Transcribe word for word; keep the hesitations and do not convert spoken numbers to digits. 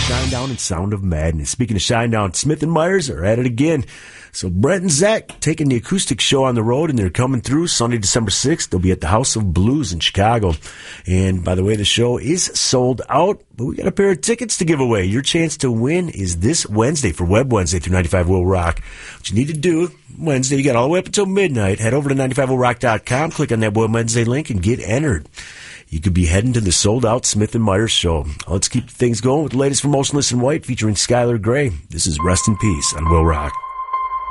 Shinedown and Sound of Madness. Speaking of Shinedown, Smith and Myers are at it again. So Brent and Zach taking the acoustic show on the road, and they're coming through Sunday, December sixth. They'll be at the House of Blues in Chicago. And by the way, the show is sold out, but we got a pair of tickets to give away. Your chance to win is this Wednesday for Web Wednesday through ninety-five Will Rock. What you need to do, Wednesday, you got all the way up until midnight. Head over to ninety-five will rock dot com, click on that Web Wednesday link, and get entered. You could be heading to the sold-out Smith and Myers show. Let's keep things going with the latest from Motionless in White featuring Skylar Grey. This is Rest in Peace on Will Rock.